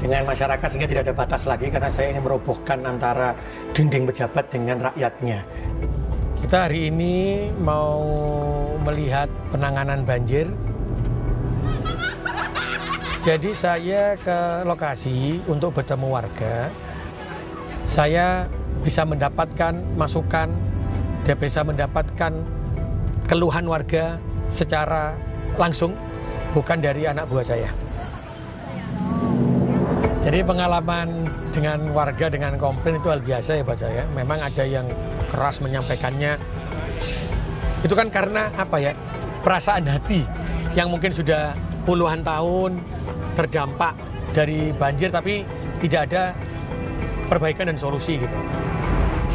dengan masyarakat sehingga tidak ada batas lagi karena saya ini merobohkan antara dinding pejabat dengan rakyatnya. Kita hari ini mau melihat penanganan banjir. Jadi saya ke lokasi untuk bertemu warga. Saya bisa mendapatkan masukan dan bisa mendapatkan keluhan warga secara langsung, bukan dari anak buah saya. Jadi pengalaman dengan warga dengan komplain itu hal biasa ya buat saya. Memang ada yang keras menyampaikannya. Itu kan karena apa ya? Perasaan hati yang mungkin sudah puluhan tahun terdampak dari banjir tapi tidak ada perbaikan dan solusi gitu.